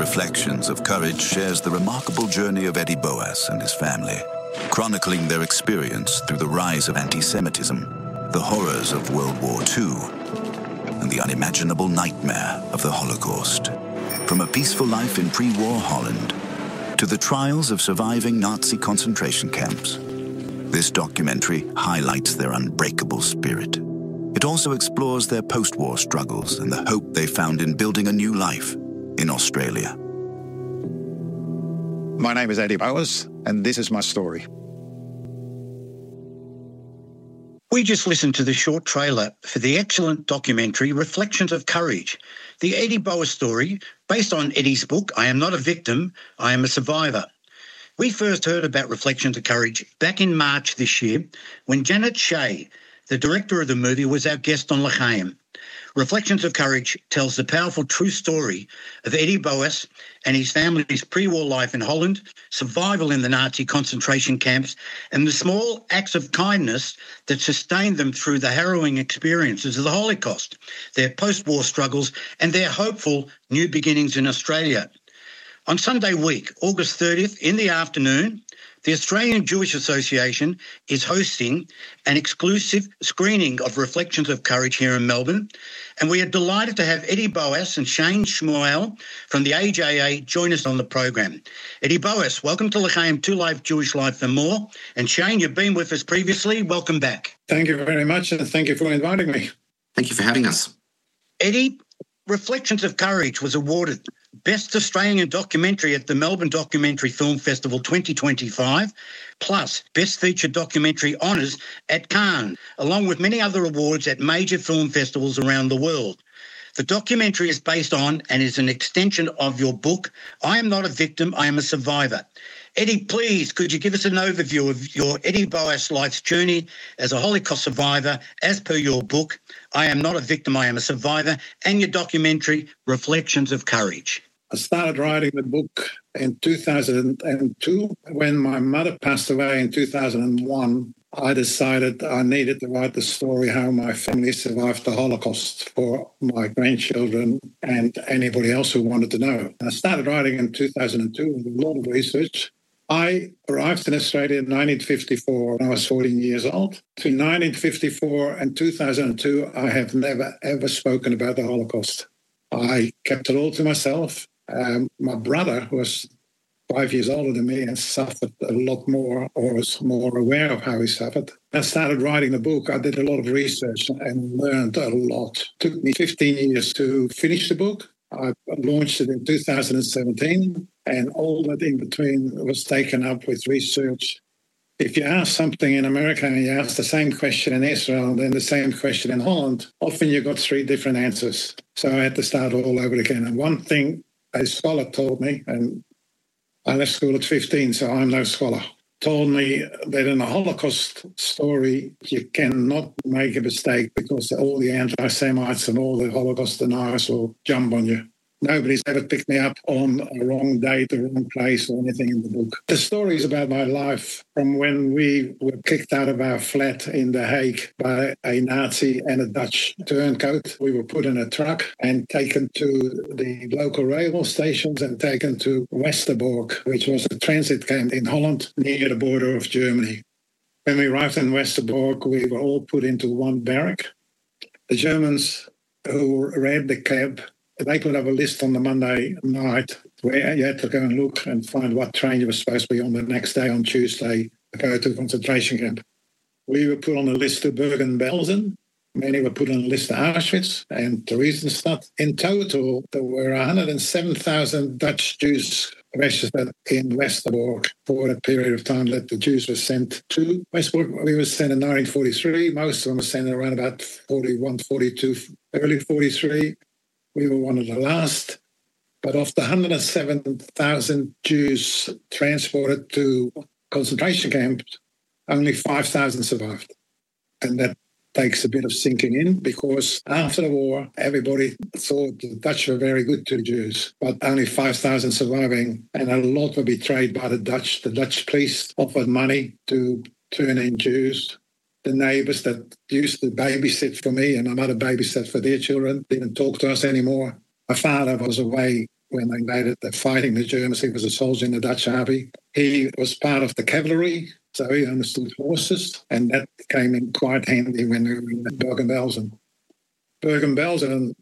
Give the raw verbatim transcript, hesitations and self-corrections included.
Reflections of Courage shares the remarkable journey of Eddie Boas and his family, chronicling their experience through the rise of anti-Semitism, the horrors of World War Two, and the unimaginable nightmare of the Holocaust. From a peaceful life in pre-war Holland to the trials of surviving Nazi concentration camps, this documentary highlights their unbreakable spirit. It also explores their post-war struggles and the hope they found in building a new life in Australia. My name is Eddie Boas, and this is my story. We just listened to the short trailer for the excellent documentary Reflections of Courage, the Eddie Boas story based on Eddie's book, I Am Not a Victim, I Am a Survivor. We first heard about Reflections of Courage back in March this year when Janet Shea, the director of the movie, was our guest on L'Chaim. Reflections of Courage tells the powerful true story of Eddie Boas and his family's pre-war life in Holland, survival in the Nazi concentration camps, and the small acts of kindness that sustained them through the harrowing experiences of the Holocaust, their post-war struggles, and their hopeful new beginnings in Australia. On Sunday week, August thirtieth, in the afternoon, the Australian Jewish Association is hosting an exclusive screening of Reflections of Courage here in Melbourne, and we are delighted to have Eddie Boas and Shane Shmuel from the A J A join us on the program. Eddie Boas, welcome to L'Chaim, To Life, Jewish Life and More. And Shane, you've been with us previously. Welcome back. Thank you very much, and thank you for inviting me. Thank you for having us. Eddie, Reflections of Courage was awarded Best Australian Documentary at the Melbourne Documentary Film Festival twenty twenty-five, plus Best Feature Documentary honours at Cannes, along with many other awards at major film festivals around the world. The documentary is based on and is an extension of your book, I Am Not a Victim, I Am a Survivor. Eddie, please, could you give us an overview of your Eddie Boas life's journey as a Holocaust survivor, as per your book, I Am Not a Victim, I Am a Survivor, and your documentary, Reflections of Courage? I started writing the book in two thousand two. When my mother passed away in two thousand one, I decided I needed to write the story how my family survived the Holocaust for my grandchildren and anybody else who wanted to know. I started writing in two thousand two with a lot of research. I arrived in Australia in nineteen fifty-four when I was fourteen years old. Between nineteen fifty-four and two thousand two, I have never, ever spoken about the Holocaust. I kept it all to myself. Um, my brother, who was five years older than me and suffered a lot more, or was more aware of how he suffered. I started writing the book. I did a lot of research and learned a lot. It took me fifteen years to finish the book. I launched it in two thousand seventeen, and all that in between was taken up with research. If you ask something in America and you ask the same question in Israel and then the same question in Holland, often you got three different answers. So I had to start all over again. And one thing a scholar told me, and I left school at fifteen, so I'm no scholar, told me that in a Holocaust story, you cannot make a mistake because all the anti-Semites and all the Holocaust deniers will jump on you. Nobody's ever picked me up on a wrong date, the wrong place, or anything in the book. The story is about my life from when we were kicked out of our flat in The Hague by a Nazi and a Dutch turncoat. We were put in a truck and taken to the local railway stations and taken to Westerbork, which was a transit camp in Holland near the border of Germany. When we arrived in Westerbork, we were all put into one barrack. The Germans who ran the camp, they put up a list on the Monday night where you had to go and look and find what train you were supposed to be on the next day on Tuesday to go to a concentration camp. We were put on the list to Bergen-Belsen. Many were put on the list to Auschwitz and Theresienstadt. In total, there were one hundred seven thousand Dutch Jews registered in Westerbork for that period of time that the Jews were sent to. Westerbork, we were sent in nineteen forty-three. Most of them were sent around about forty-one, forty-two, early forty-three. We were one of the last, but of the one hundred seven thousand Jews transported to concentration camps, only five thousand survived. And that takes a bit of sinking in because after the war, everybody thought the Dutch were very good to the Jews, but only five thousand surviving, and a lot were betrayed by the Dutch. The Dutch police offered money to turn in Jews. The neighbours that used to babysit for me and my mother babysat for their children didn't talk to us anymore. My father was away when they invaded, they're fighting the Germans. He was a soldier in the Dutch Army. He was part of the cavalry, so he understood horses, and that came in quite handy when we were in Bergen-Belsen. Bergen-Belsen